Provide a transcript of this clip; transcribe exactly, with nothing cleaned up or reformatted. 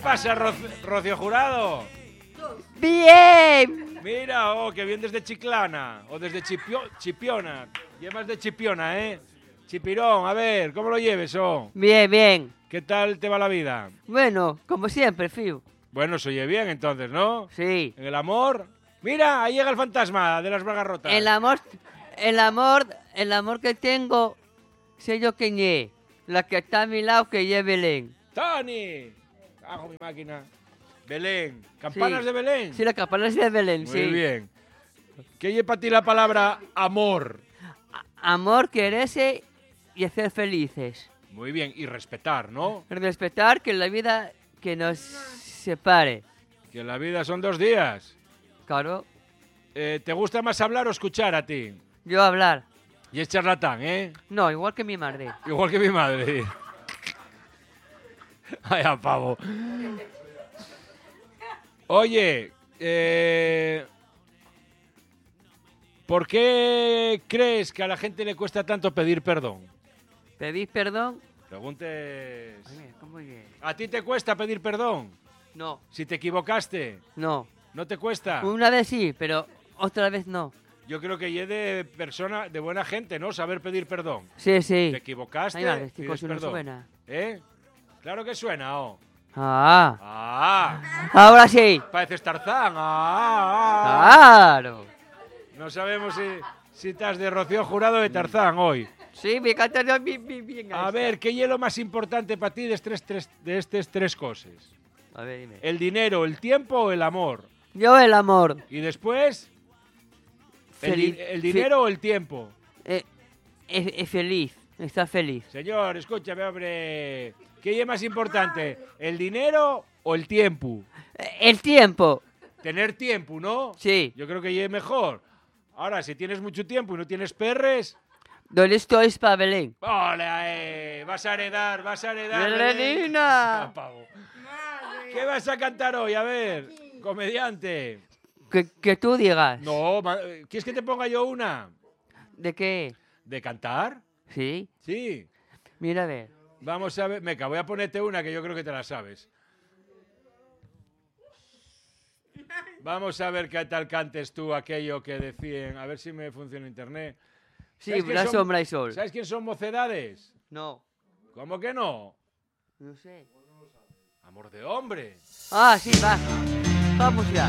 pasa, Ro Rocío Jurado? ¡Bien! Mira, oh, que bien desde Chiclana. O desde Chipio Chipiona. Llevas de Chipiona, ¿eh? Chipirón, a ver, ¿cómo lo lleves, oh? Bien, bien. ¿Qué tal te va la vida? Bueno, como siempre, Fiu. Bueno, se oye bien entonces, ¿no? Sí. ¿En el amor? Mira, ahí llega el fantasma de las bragas rotas. El amor, el amor, el amor que tengo, sé yo quién es. La que está a mi lado, que es Belén. ¡Tony! Hago mi máquina. Belén. ¿Campanas Sí. de Belén? Sí, la campana es de Belén, Muy sí. bien. ¿Qué lleva para ti la palabra amor? A- amor, quererse y hacer felices. Muy bien, y respetar, ¿no? Respetar que la vida que nos separe. Que la vida son dos días. Claro, Eh, ¿Te gusta más hablar o escuchar a ti? yo hablar. Y es charlatán, ¿eh? No, igual que mi madre. Igual que mi madre. Ay, a pavo. Oye, eh, ¿por qué crees que a la gente le cuesta tanto pedir perdón? ¿Pedís perdón? Preguntes. Ay, mira, ¿cómo es? ¿A ti te cuesta pedir perdón? No, Si te equivocaste, no. ¿no te cuesta? Una vez sí, pero otra vez no. Yo creo que es de persona, de buena gente, ¿no? Saber pedir perdón. Sí, sí. Te equivocaste, Ay, madre, este pides coche no perdón. suena. ¿Eh? Claro que suena, oh. Ah, Ah, ahora sí. pareces Tarzán. Ah, ah. Claro. No sabemos si, si estás de Rocío Jurado o de Tarzán hoy. Sí, me encanta bien, bien, bien. A ver, ¿qué es lo más importante para ti de estos tres, de estas tres cosas? A ver, dime. ¿El dinero, el tiempo o el amor? Yo el amor. Y después, ¿el, Feliz- di- el dinero o el tiempo? Eh, es, es feliz, está feliz. Señor, escúchame, hombre. ¿Qué es más importante, el dinero o el tiempo? Eh, El tiempo. Tener tiempo, ¿no? Sí. Yo creo que es mejor. Ahora, si tienes mucho tiempo y no tienes perres, ¿Dónde estoy para Belén? ¡hola, eh! Vas a heredar, vas a heredar. Belén. ¡Belenina! Ah, pavo. ¿Qué vas a cantar hoy? A ver, comediante. Que, que tú digas. No, ma- ¿quieres que te ponga yo una? ¿De qué? ¿De cantar? Sí. Sí. Mira, a ver. Vamos a ver. Meca, voy a ponerte una que yo creo que te la sabes. Vamos a ver qué tal cantes tú aquello que decían. A ver si me funciona internet. Sí, ¿Sabes quién la son- sombra y sol. ¿Sabes quién son Mocedades? No. ¿Cómo que no? No sé. Amor de hombre. Ah, sí, va. Vamos ya.